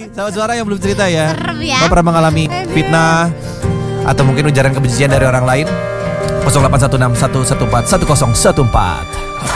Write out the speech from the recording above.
Sahabat Suara yang belum cerita ya. Serem ya. Kau pernah mengalami fitnah atau mungkin ujaran kebencian dari orang lain? 0816 114 1014.